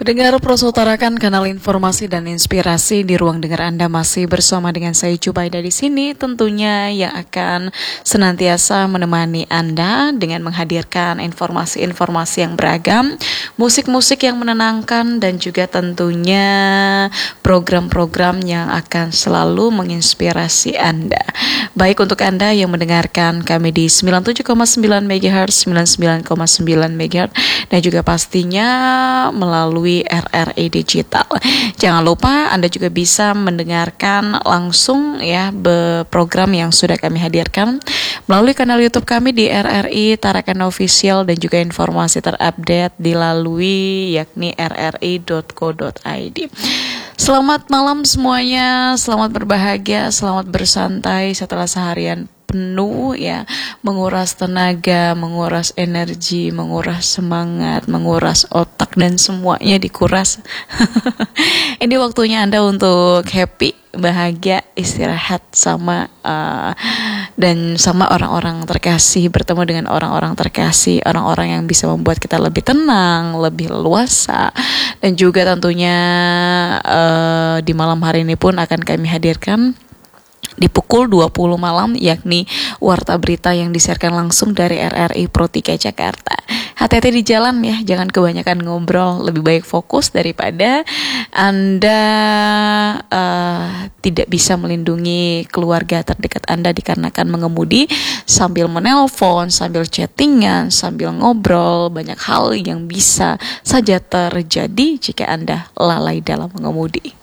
Pendengar Pros utarakan kanal informasi dan inspirasi di ruang dengar Anda masih bersama dengan saya Jubaida di sini, tentunya yang akan senantiasa menemani Anda dengan menghadirkan informasi-informasi yang beragam, musik-musik yang menenangkan dan juga tentunya program-program yang akan selalu menginspirasi Anda. Baik untuk Anda yang mendengarkan kami di 97,9 MHz, 99,9 MHz dan juga pastinya melalui RRI Digital. Jangan lupa Anda juga bisa mendengarkan langsung ya program yang sudah kami hadirkan melalui kanal YouTube kami di RRI Tarakan Official dan juga informasi terupdate dilalui yakni rri.co.id. Selamat malam semuanya, selamat berbahagia, selamat bersantai setelah seharian penuh ya, menguras tenaga, menguras energi, menguras semangat, menguras otak dan semuanya dikuras. Ini waktunya Anda untuk happy, bahagia, istirahat dan sama orang-orang terkasih, bertemu dengan orang-orang terkasih, orang-orang yang bisa membuat kita lebih tenang, lebih leluasa. Dan juga tentunya di malam hari ini pun akan kami hadirkan di pukul 20 malam yakni Warta Berita yang disiarkan langsung dari RRI Pro 3 Jakarta. Hati-hati di jalan ya, jangan kebanyakan ngobrol, lebih baik fokus daripada Anda tidak bisa melindungi keluarga terdekat Anda dikarenakan mengemudi sambil menelpon, sambil chattingan, sambil ngobrol. Banyak hal yang bisa saja terjadi jika Anda lalai dalam mengemudi.